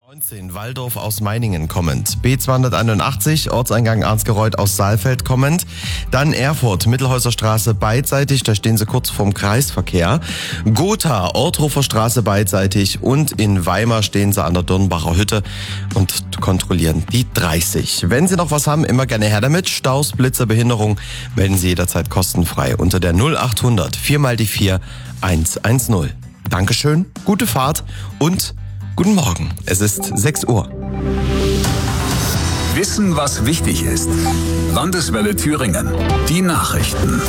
19, Waldorf aus Meiningen kommend. B281, Ortseingang Arnsgereuth aus Saalfeld kommend. Dann Erfurt, Mittelhäuser Straße beidseitig, da stehen sie kurz vorm Kreisverkehr. Gotha, Orthofer Straße beidseitig und in Weimar stehen sie an der Dornbacher Hütte und kontrollieren die 30. Wenn Sie noch was haben, immer gerne her damit. Staus, Blitzer, Behinderung, melden Sie jederzeit kostenfrei unter der 0800 4 mal die 4 110. Dankeschön, gute Fahrt und guten Morgen. Es ist 6 Uhr. Wissen, was wichtig ist. Landeswelle Thüringen. Die Nachrichten.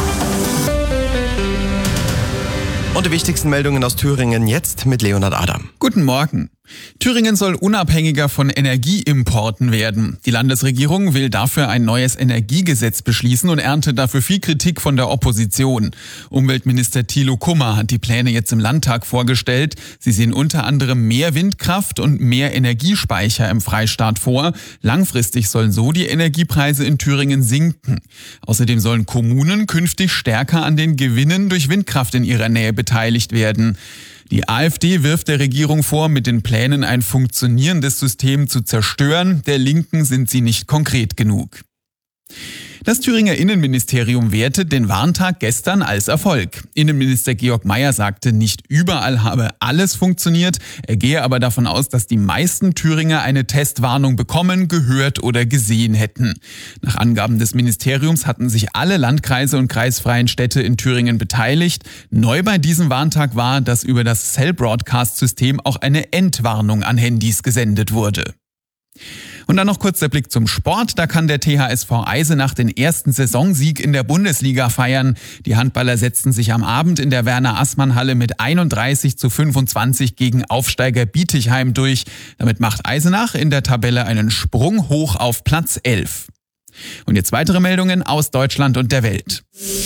Und die wichtigsten Meldungen aus Thüringen jetzt mit Leonhard Adam. Guten Morgen. Thüringen soll unabhängiger von Energieimporten werden. Die Landesregierung will dafür ein neues Energiegesetz beschließen und erntet dafür viel Kritik von der Opposition. Umweltminister Thilo Kummer hat die Pläne jetzt im Landtag vorgestellt. Sie sehen unter anderem mehr Windkraft und mehr Energiespeicher im Freistaat vor. Langfristig sollen so die Energiepreise in Thüringen sinken. Außerdem sollen Kommunen künftig stärker an den Gewinnen durch Windkraft in ihrer Nähe beteiligt werden. Die AfD wirft der Regierung vor, mit den Plänen ein funktionierendes System zu zerstören. Der Linken sind sie nicht konkret genug. Das Thüringer Innenministerium wertet den Warntag gestern als Erfolg. Innenminister Georg Mayer sagte, nicht überall habe alles funktioniert. Er gehe aber davon aus, dass die meisten Thüringer eine Testwarnung bekommen, gehört oder gesehen hätten. Nach Angaben des Ministeriums hatten sich alle Landkreise und kreisfreien Städte in Thüringen beteiligt. Neu bei diesem Warntag war, dass über das Cell-Broadcast-System auch eine Entwarnung an Handys gesendet wurde. Und dann noch kurz der Blick zum Sport. Da kann der THSV Eisenach den ersten Saisonsieg in der Bundesliga feiern. Die Handballer setzten sich am Abend in der Werner-Assmann-Halle mit 31:25 gegen Aufsteiger Bietigheim durch. Damit macht Eisenach in der Tabelle einen Sprung hoch auf Platz 11. Und jetzt weitere Meldungen aus Deutschland und der Welt.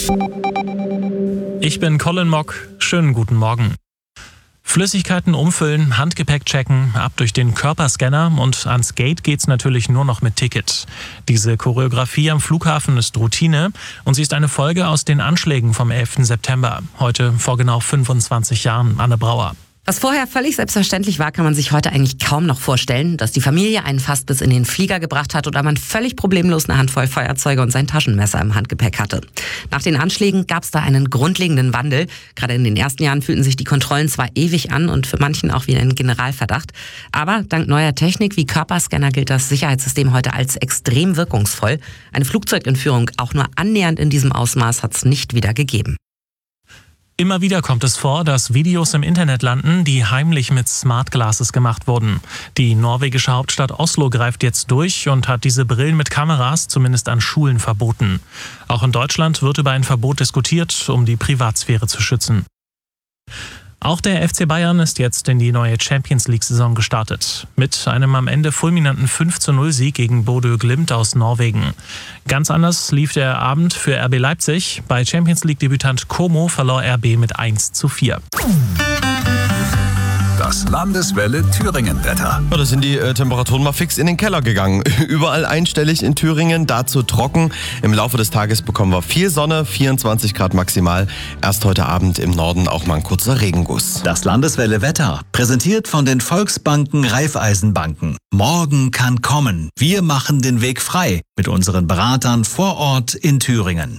Ich bin Colin Mock. Schönen guten Morgen. Flüssigkeiten umfüllen, Handgepäck checken, ab durch den Körperscanner und ans Gate geht's natürlich nur noch mit Ticket. Diese Choreografie am Flughafen ist Routine und sie ist eine Folge aus den Anschlägen vom 11. September. Heute vor genau 25 Jahren. Anne Brauer. Was vorher völlig selbstverständlich war, kann man sich heute eigentlich kaum noch vorstellen, dass die Familie einen fast bis in den Flieger gebracht hat oder man völlig problemlos eine Handvoll Feuerzeuge und sein Taschenmesser im Handgepäck hatte. Nach den Anschlägen gab es da einen grundlegenden Wandel. Gerade in den ersten Jahren fühlten sich die Kontrollen zwar ewig an und für manchen auch wie ein Generalverdacht, aber dank neuer Technik wie Körperscanner gilt das Sicherheitssystem heute als extrem wirkungsvoll. Eine Flugzeugentführung auch nur annähernd in diesem Ausmaß hat es nicht wieder gegeben. Immer wieder kommt es vor, dass Videos im Internet landen, die heimlich mit Smart Glasses gemacht wurden. Die norwegische Hauptstadt Oslo greift jetzt durch und hat diese Brillen mit Kameras zumindest an Schulen verboten. Auch in Deutschland wird über ein Verbot diskutiert, um die Privatsphäre zu schützen. Auch der FC Bayern ist jetzt in die neue Champions-League-Saison gestartet. Mit einem am Ende fulminanten 5:0-Sieg gegen Bodø Glimt aus Norwegen. Ganz anders lief der Abend für RB Leipzig. Bei Champions-League-Debütant Como verlor RB mit 1:4. Das Landeswelle Thüringen-Wetter. Ja, da sind die Temperaturen mal fix in den Keller gegangen. Überall einstellig in Thüringen, dazu trocken. Im Laufe des Tages bekommen wir viel Sonne, 24 Grad maximal. Erst heute Abend im Norden auch mal ein kurzer Regenguss. Das Landeswelle Wetter, präsentiert von den Volksbanken Raiffeisenbanken. Morgen kann kommen. Wir machen den Weg frei mit unseren Beratern vor Ort in Thüringen.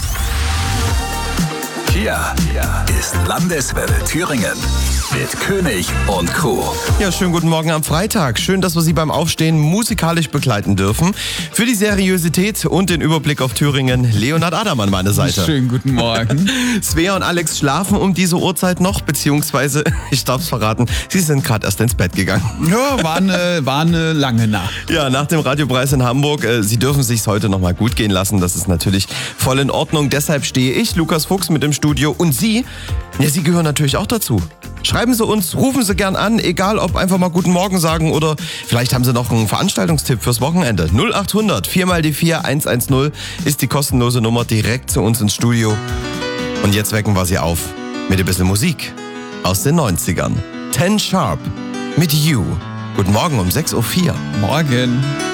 Hier ist Landeswelle Thüringen mit König und Co. Ja, schönen guten Morgen am Freitag. Schön, dass wir Sie beim Aufstehen musikalisch begleiten dürfen. Für die Seriosität und den Überblick auf Thüringen, Leonhard Adam an meiner Seite. Schönen guten Morgen. Svea und Alex schlafen um diese Uhrzeit noch, beziehungsweise, ich darf es verraten, sie sind gerade erst ins Bett gegangen. Ja, war eine lange Nacht. Ja, nach dem Radiopreis in Hamburg, Sie dürfen es sich heute nochmal gut gehen lassen. Das ist natürlich voll in Ordnung. Deshalb stehe ich, Lukas Fuchs, mit im Studio und Sie, ja, Sie gehören natürlich auch dazu. Schreiben Sie uns, rufen Sie gern an, egal ob einfach mal guten Morgen sagen oder vielleicht haben Sie noch einen Veranstaltungstipp fürs Wochenende. 0800 4 mal die 4 110 ist die kostenlose Nummer direkt zu uns ins Studio. Und jetzt wecken wir Sie auf mit ein bisschen Musik aus den 90ern. 10 Sharp mit You. Guten Morgen um 6:04 Uhr. Morgen.